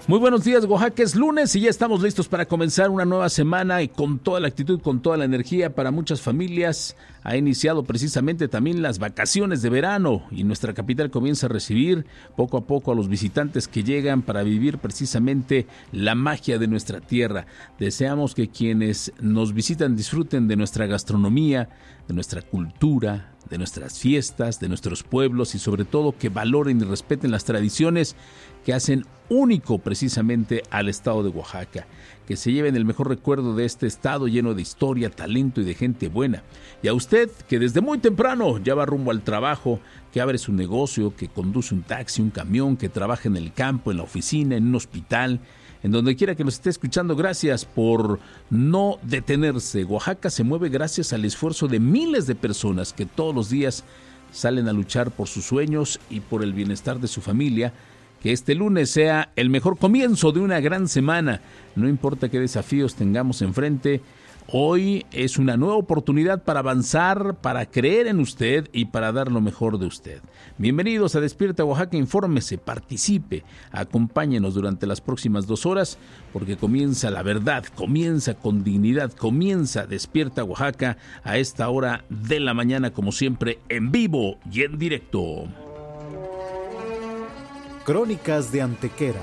Muy buenos días, Oaxaca. Es lunes y ya estamos listos para comenzar una nueva semana y con toda la actitud, con toda la energía. Para muchas familias ha iniciado precisamente también las vacaciones de verano y nuestra capital comienza a recibir poco a poco a los visitantes que llegan para vivir precisamente la magia de nuestra tierra. Deseamos que quienes nos visitan disfruten de nuestra gastronomía, de nuestra cultura, de nuestras fiestas, de nuestros pueblos y sobre todo que valoren y respeten las tradiciones que hacen único precisamente al estado de Oaxaca, que se lleven el mejor recuerdo de este estado lleno de historia, talento y de gente buena. Y a usted que desde muy temprano ya va rumbo al trabajo, que abre su negocio, que conduce un taxi, un camión, que trabaja en el campo, en la oficina, en un hospital, en donde quiera que nos esté escuchando, gracias por no detenerse. Oaxaca se mueve gracias al esfuerzo de miles de personas que todos los días salen a luchar por sus sueños y por el bienestar de su familia. Que este lunes sea el mejor comienzo de una gran semana. No importa qué desafíos tengamos enfrente, hoy es una nueva oportunidad para avanzar, para creer en usted y para dar lo mejor de usted. Bienvenidos a Despierta Oaxaca, infórmese, participe, acompáñenos durante las próximas 2 horas, porque comienza la verdad, comienza con dignidad, comienza Despierta Oaxaca a esta hora de la mañana, como siempre, en vivo y en directo. Crónicas de Antequera.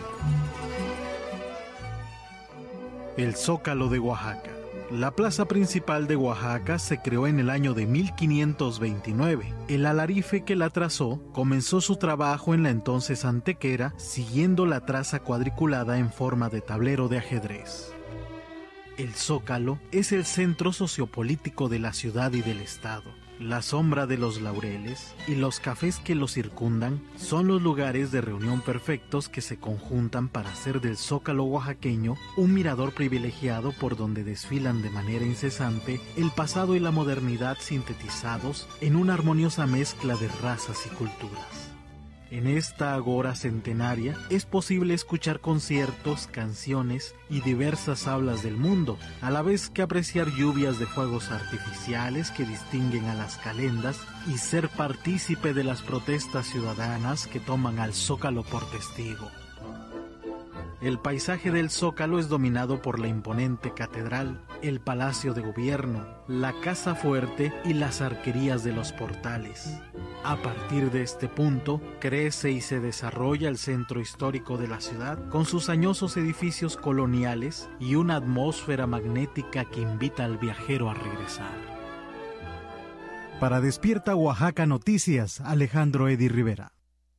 El Zócalo de Oaxaca. La plaza principal de Oaxaca se creó en el año de 1529. El alarife que la trazó comenzó su trabajo en la entonces Antequera siguiendo la traza cuadriculada en forma de tablero de ajedrez. El Zócalo es el centro sociopolítico de la ciudad y del estado. La sombra de los laureles y los cafés que lo circundan son los lugares de reunión perfectos que se conjuntan para hacer del Zócalo oaxaqueño un mirador privilegiado por donde desfilan de manera incesante el pasado y la modernidad sintetizados en una armoniosa mezcla de razas y culturas. En esta agora centenaria es posible escuchar conciertos, canciones y diversas hablas del mundo, a la vez que apreciar lluvias de fuegos artificiales que distinguen a las calendas y ser partícipe de las protestas ciudadanas que toman al Zócalo por testigo. El paisaje del Zócalo es dominado por la imponente catedral, el Palacio de Gobierno, la Casa Fuerte y las arquerías de los portales. A partir de este punto, crece y se desarrolla el centro histórico de la ciudad, con sus añosos edificios coloniales y una atmósfera magnética que invita al viajero a regresar. Para Despierta Oaxaca Noticias, Alejandro Edi Rivera.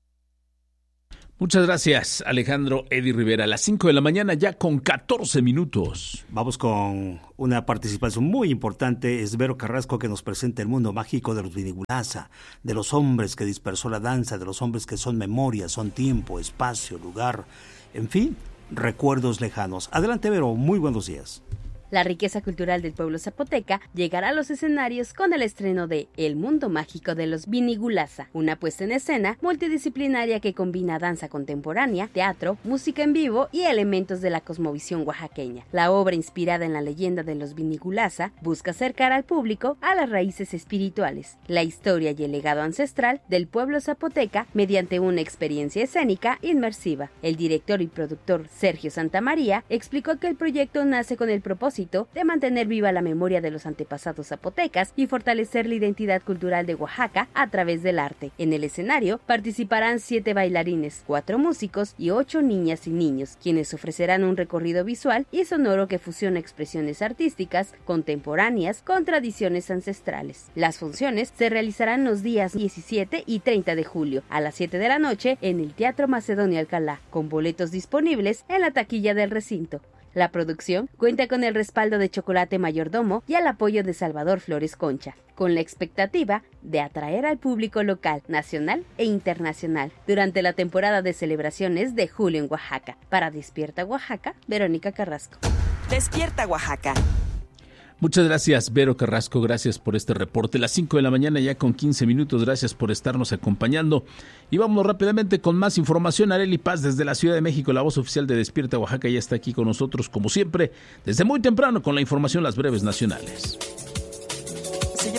Muchas gracias, Alejandro Edi Rivera. A las 5 de la mañana ya con 14 minutos. Vamos con una participación muy importante. Es Vero Carrasco que nos presenta el mundo mágico de los Vinigulaza, de los hombres que dispersó la danza, de los hombres que son memoria, son tiempo, espacio, lugar, en fin, recuerdos lejanos. Adelante, Vero, muy buenos días. La riqueza cultural del pueblo zapoteca llegará a los escenarios con el estreno de El mundo mágico de los Vinigulaza, una puesta en escena multidisciplinaria que combina danza contemporánea, teatro, música en vivo y elementos de la cosmovisión oaxaqueña. La obra, inspirada en la leyenda de los Vinigulaza, busca acercar al público a las raíces espirituales, la historia y el legado ancestral del pueblo zapoteca mediante una experiencia escénica inmersiva. El director y productor Sergio Santamaría explicó que el proyecto nace con el propósito de mantener viva la memoria de los antepasados zapotecas y fortalecer la identidad cultural de Oaxaca a través del arte. En el escenario participarán 7 bailarines, 4 músicos y 8 niñas y niños, quienes ofrecerán un recorrido visual y sonoro que fusiona expresiones artísticas contemporáneas con tradiciones ancestrales. Las funciones se realizarán los días 17 y 30 de julio a las 7 de la noche en el Teatro Macedonio Alcalá, con boletos disponibles en la taquilla del recinto. La producción cuenta con el respaldo de Chocolate Mayordomo y el apoyo de Salvador Flores Concha, con la expectativa de atraer al público local, nacional e internacional durante la temporada de celebraciones de julio en Oaxaca. Para Despierta Oaxaca, Verónica Carrasco. Despierta Oaxaca. Muchas gracias, Vero Carrasco, gracias por este reporte. Las 5 de la mañana ya con 15 minutos, gracias por estarnos acompañando. Y vámonos rápidamente con más información. Arely Paz desde la Ciudad de México, la voz oficial de Despierta Oaxaca, ya está aquí con nosotros, como siempre, desde muy temprano con la información, las breves nacionales. Se lleva a cabo esta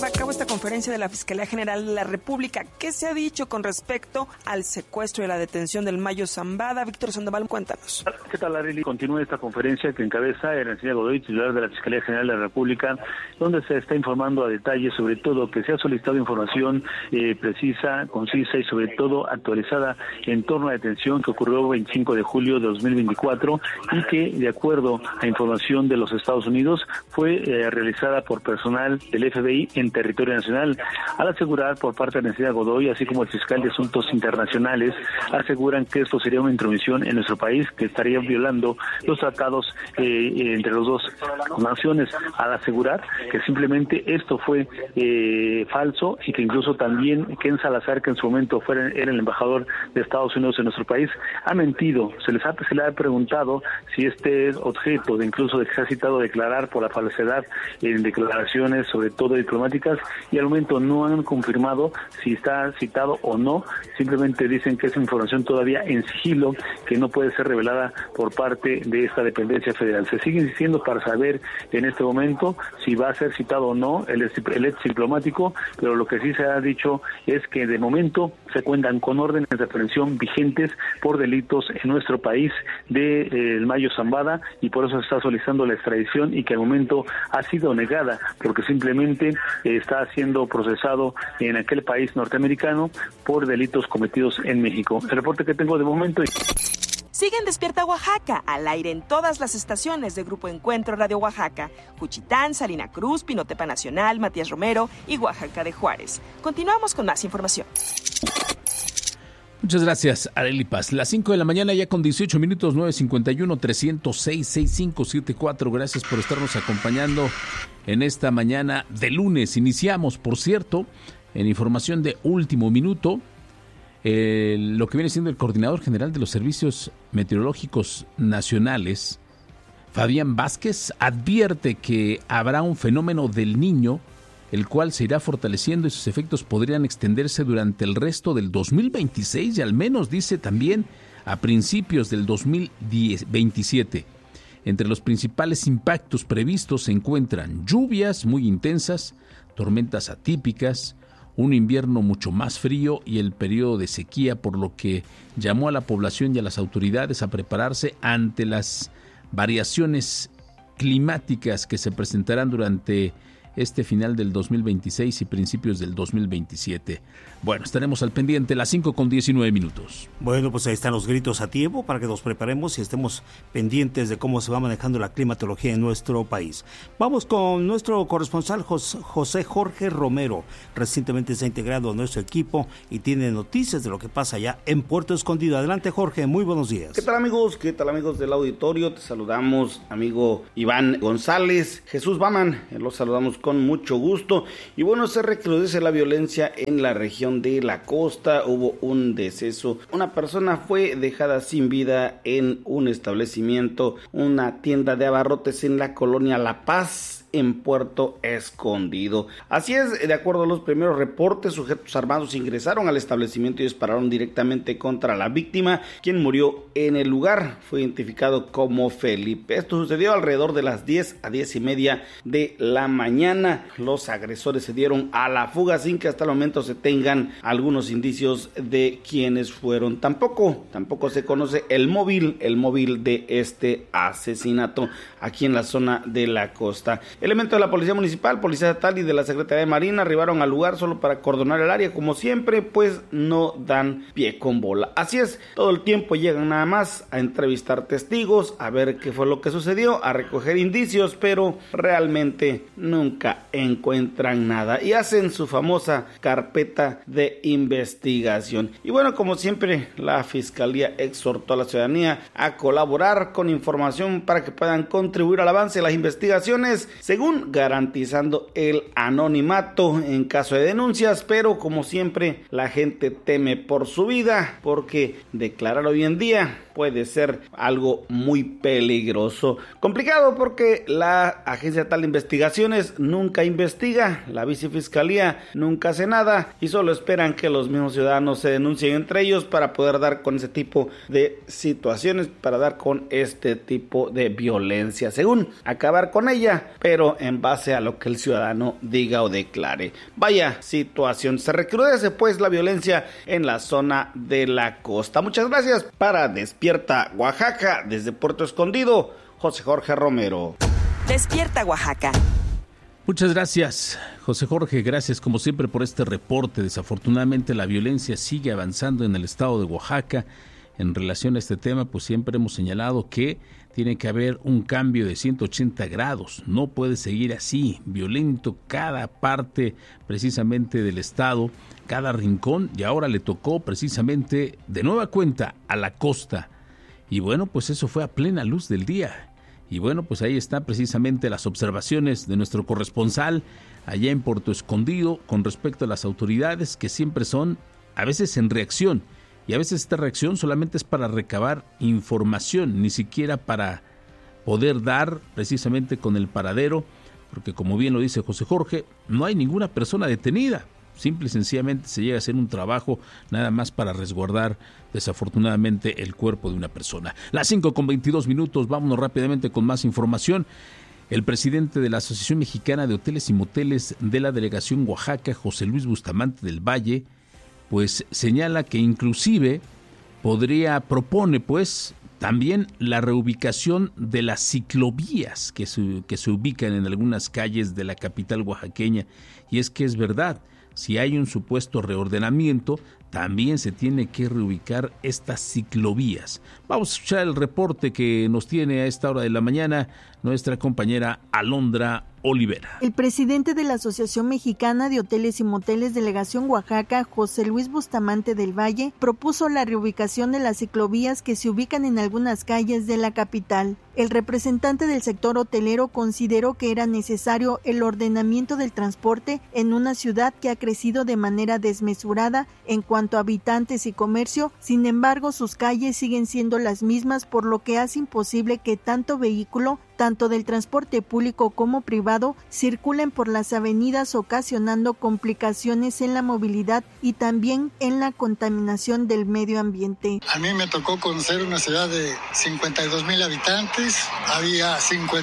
conferencia de la Fiscalía General de la República. ¿Qué se ha dicho con respecto al secuestro y la detención del Mayo Zambada? Víctor Sandoval, cuéntanos. ¿Qué tal, Arely? Continúa esta conferencia que encabeza Ernestina Godoy, titular de la Fiscalía General de la República, donde se está informando a detalle sobre todo que se ha solicitado información precisa, concisa y sobre todo actualizada en torno a la detención que ocurrió el 25 de julio de 2024 y que, de acuerdo a información de los Estados Unidos, fue realizada por personal del FBI en territorio nacional. Al asegurar por parte de Ernestina Godoy, así como el fiscal de Asuntos Internacionales, aseguran que esto sería una intromisión en nuestro país que estaría violando los tratados entre las dos naciones, al asegurar que simplemente esto fue falso y que incluso también Ken Salazar, que en su momento era el embajador de Estados Unidos en nuestro país, ha mentido. Se le ha preguntado si este es objeto de incluso de que se ha citado a declarar por la falsedad en declaraciones, sobre todo diplomáticas, y al momento no han confirmado si está citado o no. Simplemente dicen que es información todavía en sigilo que no puede ser revelada por parte de esta dependencia federal. Se sigue insistiendo para saber en este momento si va a ser citado o no el ex diplomático, pero lo que sí se ha dicho es que de momento se cuentan con órdenes de aprehensión vigentes por delitos en nuestro país de el Mayo Zambada, y por eso se está solicitando la extradición y que al momento ha sido negada porque simplemente está siendo procesado en aquel país norteamericano por delitos cometidos en México. El reporte que tengo de momento. Sigue en Despierta Oaxaca, al aire en todas las estaciones de Grupo Encuentro Radio Oaxaca, Juchitán, Salina Cruz, Pinotepa Nacional, Matías Romero y Oaxaca de Juárez. Continuamos con más información. Muchas gracias, Arely Paz. Las 5 de la mañana ya con 18 minutos, 951-306-6574. Gracias por estarnos acompañando en esta mañana de lunes. Iniciamos, por cierto, en información de último minuto, lo que viene siendo el coordinador general de los servicios meteorológicos nacionales, Fabián Vázquez, advierte que habrá un fenómeno del Niño, el cual se irá fortaleciendo y sus efectos podrían extenderse durante el resto del 2026 y al menos, dice, también a principios del 2027. Entre los principales impactos previstos se encuentran lluvias muy intensas, tormentas atípicas, un invierno mucho más frío y el periodo de sequía, por lo que llamó a la población y a las autoridades a prepararse ante las variaciones climáticas que se presentarán durante este final del 2026 y principios del 2027. Bueno, estaremos al pendiente, las 5:19. Bueno, pues ahí están los gritos a tiempo para que nos preparemos y estemos pendientes de cómo se va manejando la climatología en nuestro país. Vamos con nuestro corresponsal José Jorge Romero. Recientemente se ha integrado a nuestro equipo y tiene noticias de lo que pasa allá en Puerto Escondido. Adelante, Jorge, muy buenos días. ¿Qué tal, amigos? ¿Qué tal, amigos del auditorio? Te saludamos, amigo Iván González. Jesús Baman, los saludamos con mucho gusto. Y bueno, se recrudece la violencia en la región de la costa. Hubo un deceso. Una persona fue dejada sin vida en un establecimiento, una tienda de abarrotes en la colonia La Paz, en Puerto Escondido. Así es, de acuerdo a los primeros reportes, sujetos armados ingresaron al establecimiento y dispararon directamente contra la víctima, quien murió en el lugar. Fue identificado como Felipe. Esto sucedió alrededor de las 10 a 10:30 de la mañana. Los agresores se dieron a la fuga sin que hasta el momento se tengan algunos indicios de quiénes fueron. Tampoco se conoce el móvil de este asesinato aquí en la zona de la costa. Elementos de la Policía Municipal, Policía Estatal y de la Secretaría de Marina arribaron al lugar solo para acordonar el área. Como siempre, pues no dan pie con bola. Así es, todo el tiempo llegan nada más a entrevistar testigos, a ver qué fue lo que sucedió, a recoger indicios, pero realmente nunca encuentran nada y hacen su famosa carpeta de investigación. Y bueno, como siempre, la Fiscalía exhortó a la ciudadanía a colaborar con información para que puedan contribuir al avance de las investigaciones, según garantizando el anonimato en caso de denuncias, pero como siempre la gente teme por su vida porque declarar hoy en día puede ser algo muy peligroso. Complicado porque la Agencia Estatal de Investigaciones nunca investiga, la Vicefiscalía nunca hace nada y solo esperan que los mismos ciudadanos se denuncien entre ellos para poder dar con ese tipo de situaciones, para dar con este tipo de violencia, según acabar con ella, pero pero en base a lo que el ciudadano diga o declare. Vaya situación, se recrudece pues la violencia en la zona de la costa. Muchas gracias. Para Despierta Oaxaca, desde Puerto Escondido, José Jorge Romero. Despierta Oaxaca. Muchas gracias, José Jorge. Gracias como siempre por este reporte. Desafortunadamente la violencia sigue avanzando en el estado de Oaxaca. En relación a este tema, pues siempre hemos señalado que tiene que haber un cambio de 180 grados. No puede seguir así, violento cada parte precisamente del estado, cada rincón, y ahora le tocó precisamente de nueva cuenta a la costa. Y bueno, pues eso fue a plena luz del día. Y bueno, pues ahí están precisamente las observaciones de nuestro corresponsal allá en Puerto Escondido con respecto a las autoridades, que siempre son a veces en reacción, y a veces esta reacción solamente es para recabar información, ni siquiera para poder dar precisamente con el paradero, porque como bien lo dice José Jorge, no hay ninguna persona detenida. Simple y sencillamente se llega a hacer un trabajo nada más para resguardar desafortunadamente el cuerpo de una persona. Las 5:22, vámonos rápidamente con más información. El presidente de la Asociación Mexicana de Hoteles y Moteles de la Delegación Oaxaca, José Luis Bustamante del Valle, pues señala que inclusive propone pues también la reubicación de las ciclovías que se ubican en algunas calles de la capital oaxaqueña. Y es que es verdad, si hay un supuesto reordenamiento, también se tiene que reubicar estas ciclovías. Vamos a escuchar el reporte que nos tiene a esta hora de la mañana nuestra compañera Alondra Olivera. El presidente de la Asociación Mexicana de Hoteles y Moteles Delegación Oaxaca, José Luis Bustamante del Valle, propuso la reubicación de las ciclovías que se ubican en algunas calles de la capital. El representante del sector hotelero consideró que era necesario el ordenamiento del transporte en una ciudad que ha crecido de manera desmesurada en cuanto a habitantes y comercio. Sin embargo, sus calles siguen siendo las mismas, por lo que hace imposible que tanto vehículo, tanto del transporte público como privado, circulen por las avenidas, ocasionando complicaciones en la movilidad y también en la contaminación del medio ambiente. A mí me tocó conocer una ciudad de 52,000 habitantes, había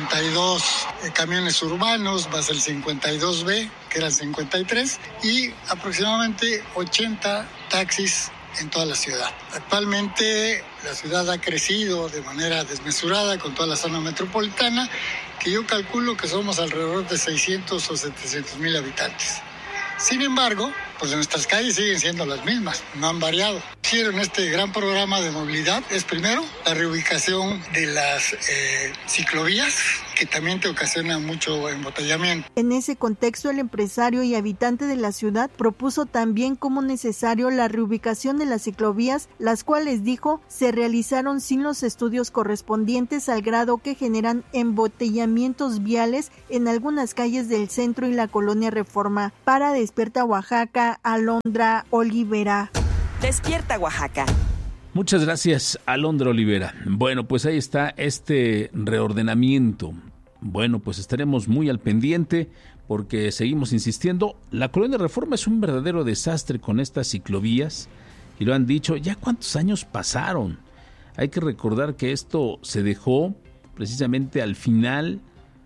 52 camiones urbanos, más el 52B, que eran 53, y aproximadamente 80 taxis en toda la ciudad. Actualmente la ciudad ha crecido de manera desmesurada con toda la zona metropolitana, que yo calculo que somos alrededor de 600 o 700,000 habitantes. Sin embargo, pues nuestras calles siguen siendo las mismas, no han variado. En este gran programa de movilidad es primero la reubicación de las ciclovías, que también te ocasiona mucho embotellamiento. En ese contexto, el empresario y habitante de la ciudad propuso también como necesario la reubicación de las ciclovías, las cuales, dijo, se realizaron sin los estudios correspondientes, al grado que generan embotellamientos viales en algunas calles del centro y la colonia Reforma. Para Despierta Oaxaca, Alondra Olivera. Despierta Oaxaca. Muchas gracias, Alondra Olivera. Bueno, pues ahí está este reordenamiento. Bueno, pues estaremos muy al pendiente porque seguimos insistiendo. La colonia Reforma es un verdadero desastre con estas ciclovías y lo han dicho. ¿Ya cuántos años pasaron? Hay que recordar que esto se dejó precisamente al final,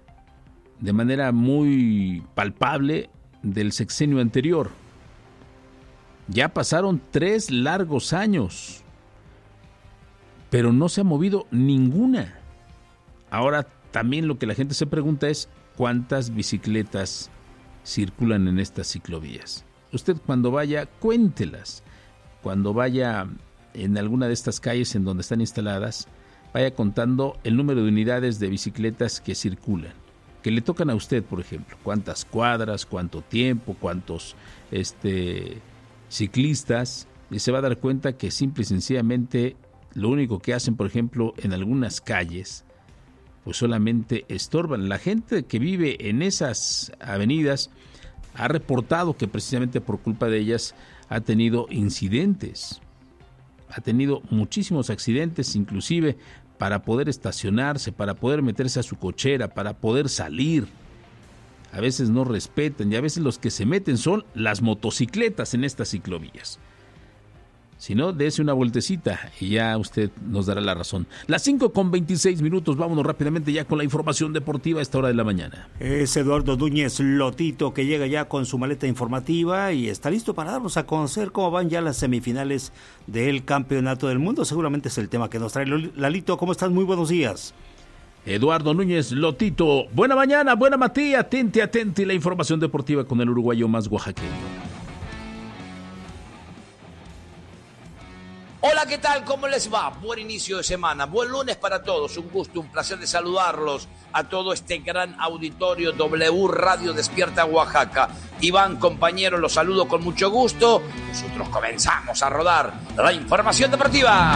de manera muy palpable, del sexenio anterior. Ya pasaron 3 largos años, pero no se ha movido ninguna. Ahora también lo que la gente se pregunta es ¿cuántas bicicletas circulan en estas ciclovías? Usted cuando vaya, cuéntelas. Cuando vaya en alguna de estas calles en donde están instaladas, vaya contando el número de unidades de bicicletas que circulan, que le tocan a usted, por ejemplo. Cuántas cuadras, cuánto tiempo, cuántos ciclistas, y se va a dar cuenta que simple y sencillamente lo único que hacen, por ejemplo, en algunas calles, pues solamente estorban. La gente que vive en esas avenidas ha reportado que precisamente por culpa de ellas ha tenido incidentes, ha tenido muchísimos accidentes, inclusive para poder estacionarse, para poder meterse a su cochera, para poder salir. A veces no respetan y a veces los que se meten son las motocicletas en estas ciclovías. Si no, dése una vueltecita y ya usted nos dará la razón. Las 5:26, vámonos rápidamente ya con la información deportiva a esta hora de la mañana. Es Eduardo Núñez Lotito que llega ya con su maleta informativa y está listo para darnos a conocer cómo van ya las semifinales del Campeonato del Mundo. Seguramente es el tema que nos trae. Lalito, ¿cómo estás? Muy buenos días. Eduardo Núñez Lotito, buena mañana, buena Matías, atente la información deportiva con el uruguayo más oaxaqueño. Hola, ¿qué tal? ¿Cómo les va? Buen inicio de semana, buen lunes para todos, un gusto, un placer de saludarlos a todo este gran auditorio W Radio Despierta Oaxaca. Iván, compañero, los saludo con mucho gusto. Nosotros comenzamos a rodar la información deportiva.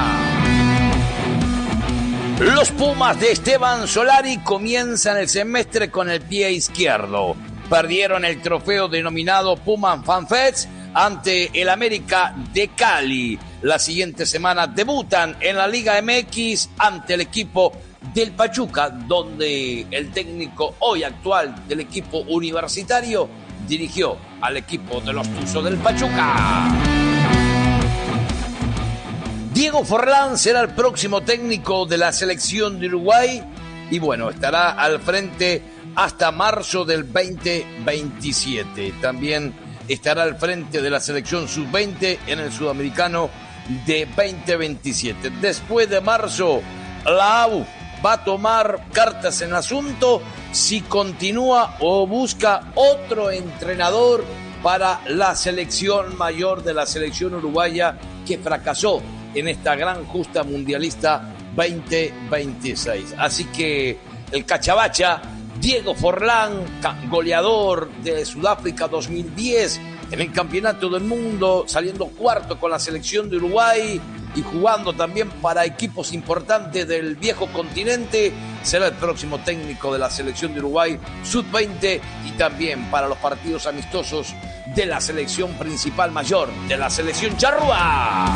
Los Pumas de Esteban Solari comienzan el semestre con el pie izquierdo. Perdieron el trofeo denominado Pumas Fan Fest ante el América de Cali. La siguiente semana debutan en la Liga MX ante el equipo del Pachuca, donde el técnico hoy actual del equipo universitario dirigió al equipo de los Tuzos del Pachuca. Diego Forlán será el próximo técnico de la selección de Uruguay y bueno, estará al frente hasta marzo del 2027. También estará al frente de la selección sub-20 en el sudamericano de 2027. Después de marzo, la AU va a tomar cartas en asunto si continúa o busca otro entrenador para la selección mayor de la selección uruguaya que fracasó en esta gran justa mundialista 2026. Así que el cachabacha Diego Forlán, goleador de Sudáfrica 2010 en el Campeonato del Mundo, saliendo cuarto con la selección de Uruguay y jugando también para equipos importantes del viejo continente, será el próximo técnico de la selección de Uruguay sub-20 y también para los partidos amistosos de la selección principal mayor, de la selección charrúa.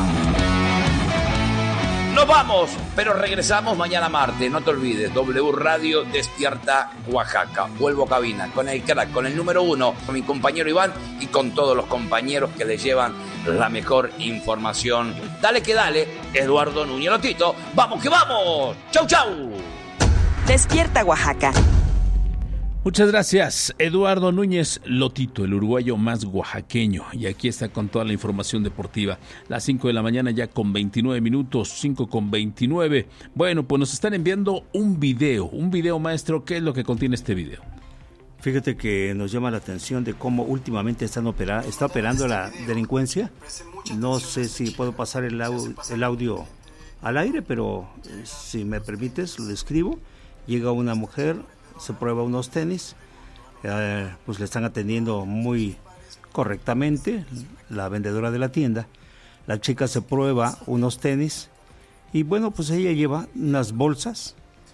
Nos vamos, pero regresamos mañana martes. No te olvides, W Radio Despierta Oaxaca. Vuelvo a cabina con el crack, con el número 1, con mi compañero Iván y con todos los compañeros que les llevan la mejor información. Dale que dale, Eduardo Núñez Lotito. ¡Vamos que vamos! ¡Chau, chau! Despierta Oaxaca. Muchas gracias, Eduardo Núñez Lotito, el uruguayo más oaxaqueño. Y aquí está con toda la información deportiva. Las 5 de la mañana ya con 29 minutos, 5:29. Bueno, pues nos están enviando un video, maestro. ¿Qué es lo que contiene este video? Fíjate que nos llama la atención de cómo últimamente está operando la delincuencia. No sé si puedo pasar el audio al aire, pero si me permites, lo describo. Llega una mujer, se prueba unos tenis, pues le están atendiendo muy correctamente, la vendedora de la tienda. La chica se prueba unos tenis y bueno, pues ella lleva unas bolsas,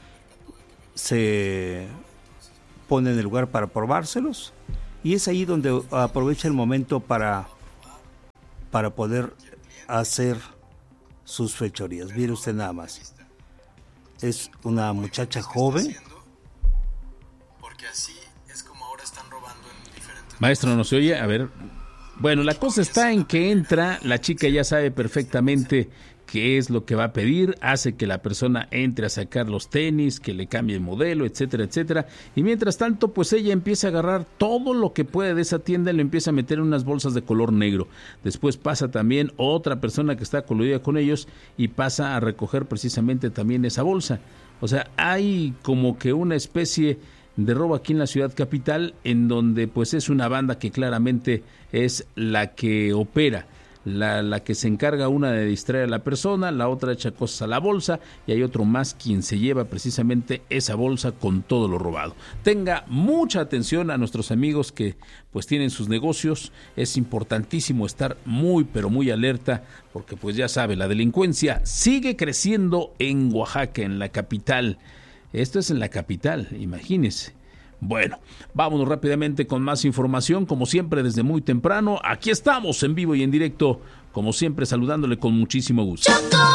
se pone en el lugar para probárselos y es ahí donde aprovecha el momento para poder hacer sus fechorías. Mire usted nada más, es una muchacha joven. Maestro, ¿no se oye? A ver. Bueno, la cosa está en que entra, la chica ya sabe perfectamente qué es lo que va a pedir, hace que la persona entre a sacar los tenis, que le cambie el modelo, etcétera, etcétera. Y mientras tanto, pues ella empieza a agarrar todo lo que puede de esa tienda y lo empieza a meter en unas bolsas de color negro. Después pasa también otra persona que está coludida con ellos y pasa a recoger precisamente también esa bolsa. O sea, hay como que una especie de robo aquí en la ciudad capital, en donde pues es una banda que claramente es la que opera, la que se encarga una de distraer a la persona, la otra echa cosas a la bolsa y hay otro más quien se lleva precisamente esa bolsa con todo lo robado. Tenga mucha atención a nuestros amigos que pues tienen sus negocios, es importantísimo estar muy pero muy alerta porque pues ya sabe, la delincuencia sigue creciendo en Oaxaca, en la capital. Esto es en la capital, imagínese. Bueno, vámonos rápidamente con más información, como siempre desde muy temprano. Aquí estamos en vivo y en directo, como siempre saludándole con muchísimo gusto.